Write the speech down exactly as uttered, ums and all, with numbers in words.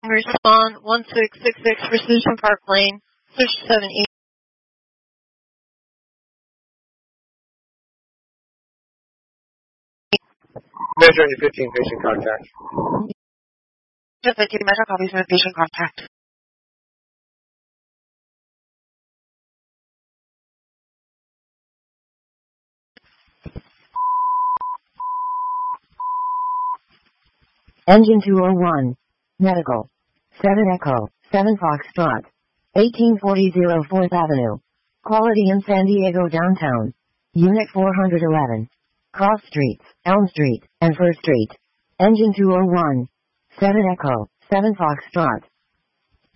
Respond one six six six Precision Park Lane, search seven eight. Measure fifteen, patient contact. Just fifteen, measure copies of patient contact. Engine two oh one. Medical. seven Echo, seven Foxtrot. eighteen forty fourth Avenue. Quality in San Diego downtown. Unit four eleven. Cross Streets, Elm Street, and First Street. Engine two oh one. seven Echo, seven Foxtrot.